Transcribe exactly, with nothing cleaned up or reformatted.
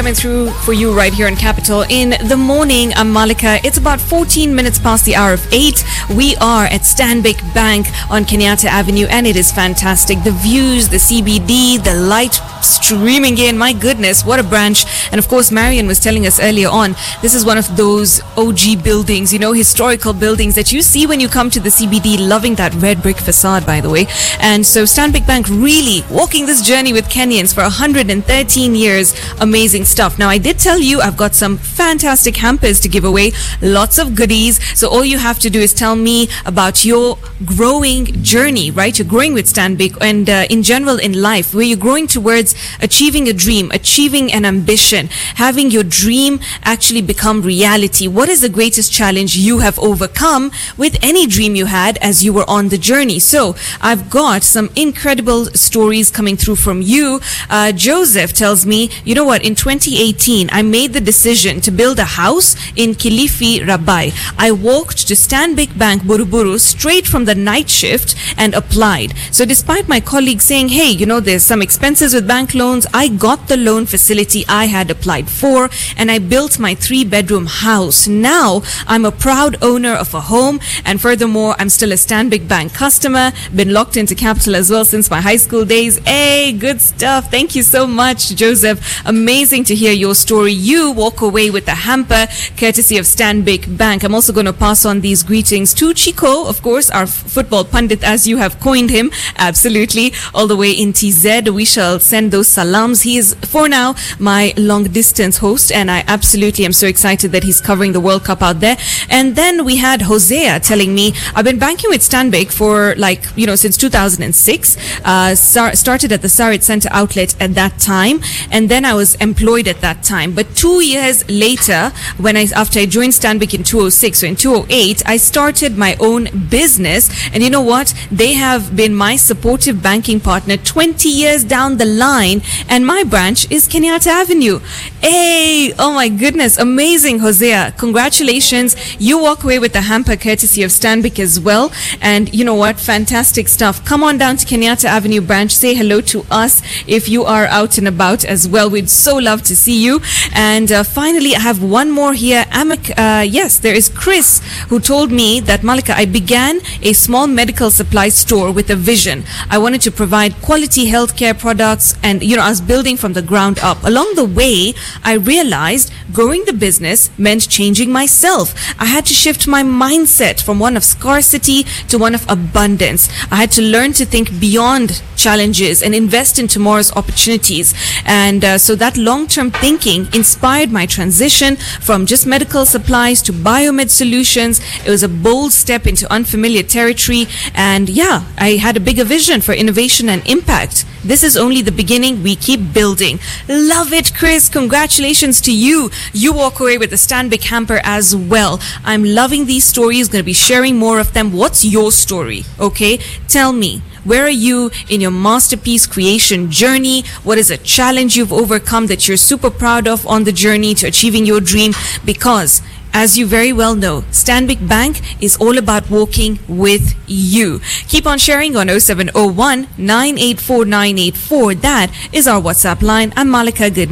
coming through for you right here in Capital in the morning. I'm Malika. It's about fourteen minutes past the hour of eight. We are at Stanbic Bank on Kenyatta Avenue, and it is fantastic. The views, the C B D, the light streaming in. My goodness, what a branch. And of course, Marion was telling us earlier on, this is one of those O G buildings, you know, historical buildings that you see when you come to the C B D. Loving that red brick facade, by the way. And so Stanbic Bank really walking this journey with Kenyans for one hundred thirteen years. Amazing stuff. Now, I did tell you I've got some fantastic hampers to give away, lots of goodies. So all you have to do is tell me about your growing journey, right? You're growing with Stanbic, and uh, in general in life, where you're growing towards achieving a dream, achieving an ambition, having your dream actually become reality. What is the greatest challenge you have overcome with any dream you had as you were on the journey? So I've got some incredible stories coming through from you. Uh, Joseph tells me, you know what, in twenty eighteen, I made the decision to build a house in Kilifi, Rabai. I walked to Stanbic Bank, Buruburu, straight from the night shift and applied. So despite my colleagues saying, hey, you know, there's some expenses with bank loans, I got the loan facility I had applied for, and I built my three-bedroom house. Now, I'm a proud owner of a home, and furthermore, I'm still a Stanbic Bank customer, been locked into Capital as well since my high school days. Hey, good stuff. Thank you so much, Joseph. Amazing to hear your story. You walk away with a hamper courtesy of Stanbic Bank. I'm also going to pass on these greetings to Chico, of course, our f- football pundit, as you have coined him. Absolutely. All the way in T Z. We shall send those salams. He is, for now, my long distance host, and I absolutely am so excited that he's covering the World Cup out there. And then we had Hosea telling me, I've been banking with Stanbic for like, you know, since two thousand six. Uh, star- started at the Sarit Center outlet at that time, and then I was employed at that time. But two years later, when I after I joined Stanbic in two thousand six, so in two thousand eight, I started my own business. And you know what? They have been my supportive banking partner twenty years down the line, and my branch is Kenyatta Avenue. Hey, oh my goodness, amazing, Hosea. Congratulations. You walk away with the hamper courtesy of Stanbic as well. And you know what? Fantastic stuff. Come on down to Kenyatta Avenue branch. Say hello to us if you are out and about as well. We'd so love to see you. And uh, finally, I have one more here. Amek, uh, yes, there is Chris, who told me that, Malika, I began a small medical supply store with a vision. I wanted to provide quality healthcare products, and, you know, I was building from the ground up. Along the way, I realized growing the business meant changing myself. I had to shift my mindset from one of scarcity to one of abundance. I had to learn to think beyond challenges and invest in tomorrow's opportunities. And uh, so that long-term thinking inspired my transition from just medical supplies to biomed solutions. It was a bold step into unfamiliar territory. And yeah, I had a bigger vision for innovation and impact. This is only the beginning. We keep building. Love it, Chris. Congratulations to you. You walk away with a Stanbic hamper as well. I'm loving these stories. Going to be sharing more of them. What's your story? Okay, tell me. Where are you in your masterpiece creation journey? What is a challenge you've overcome that you're super proud of on the journey to achieving your dream? Because, as you very well know, Stanbic Bank is all about walking with you. Keep on sharing on oh seven oh one, nine eight four nine eight four. That is our WhatsApp line. I'm Malika. Good